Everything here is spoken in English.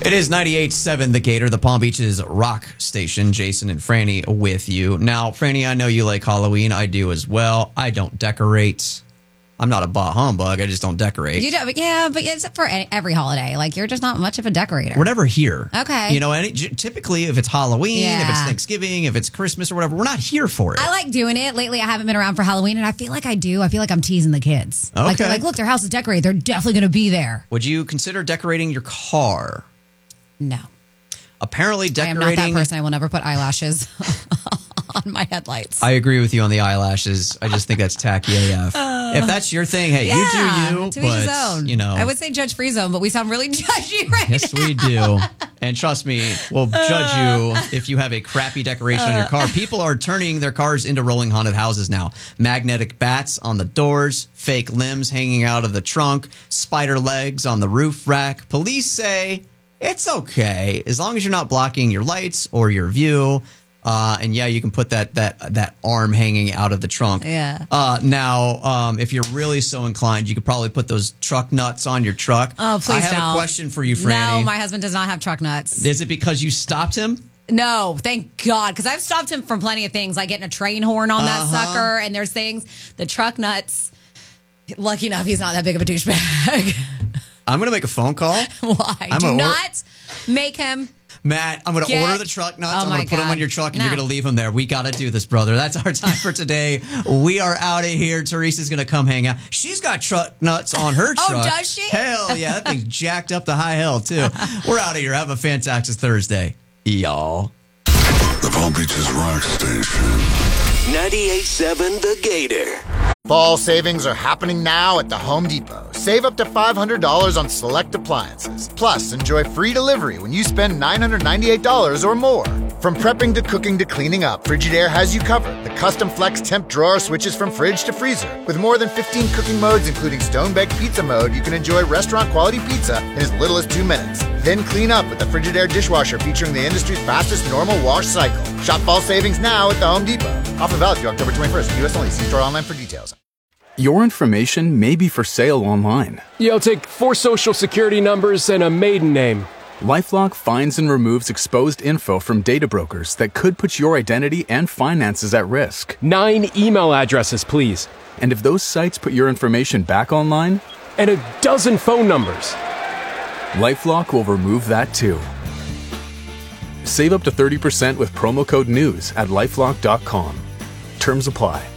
It is 98.7 The Gator, the Palm Beach's rock station. Jason and Franny with you. Now, Franny, I know you like Halloween. I do as well. I don't decorate. I'm not a bah humbug. I just don't decorate. You do, yeah, but it's for every holiday. Like, you're just not much of a decorator. We're never here. Okay. You know, and typically if it's Halloween, if it's Thanksgiving, if it's Christmas or whatever, we're not here for it. I like doing it. Lately, I haven't been around for Halloween, and I feel like I do. I feel like I'm teasing the kids. Okay. Like, they're like, look, their house is decorated. They're definitely going to be there. Would you consider decorating your car? No. Apparently decorating... I am not that person. I will never put eyelashes on my headlights. I agree with you on the eyelashes. I just think that's tacky AF. If that's your thing, hey, you do you. To each his own. You know, I would say judge free zone, but we sound really judgy right now. Yes, we do. And trust me, we'll judge you if you have a crappy decoration on your car. People are turning their cars into rolling haunted houses now. Magnetic bats on the doors, fake limbs hanging out of the trunk, spider legs on the roof rack. Police say it's okay as long as you're not blocking your lights or your view. And yeah, you can put that arm hanging out of the trunk. Yeah. Now, if you're really so inclined, you could probably put those truck nuts on your truck. Oh, please don't. I have a question for you, Franny. No, my husband does not have truck nuts. Is it because you stopped him? No, thank God, because I've stopped him from plenty of things, like getting a train horn on that sucker, and there's things, the truck nuts, lucky enough, he's not that big of a douchebag. I'm going to make a phone call. Why? Do not make him... Matt, I'm going to order the truck nuts. I'm going to put them on your truck, and you're going to leave them there. We got to do this, brother. That's our time for today. We are out of here. Teresa's going to come hang out. She's got truck nuts on her truck. Oh, does she? Hell yeah. That thing's jacked up to high hell, too. We're out of here. Have a fantastic Thursday, y'all. The Palm Beaches Rock Station. 98.7 The Gator. Fall savings are happening now at the Home Depot. Save up to $500 on select appliances. Plus, enjoy free delivery when you spend $998 or more. From prepping to cooking to cleaning up, Frigidaire has you covered. The custom flex temp drawer switches from fridge to freezer. With more than 15 cooking modes, including stone-baked pizza mode, you can enjoy restaurant-quality pizza in as little as 2 minutes. Then clean up with the Frigidaire dishwasher featuring the industry's fastest normal wash cycle. Shop fall savings now at the Home Depot. Offer valid through October 21st. U.S. only. See store online for details. Your information may be for sale online. You'll take 4 social security numbers and a maiden name. LifeLock finds and removes exposed info from data brokers that could put your identity and finances at risk. 9 email addresses, please. And if those sites put your information back online? And a dozen phone numbers. LifeLock will remove that too. Save up to 30% with promo code NEWS at LifeLock.com. Terms apply.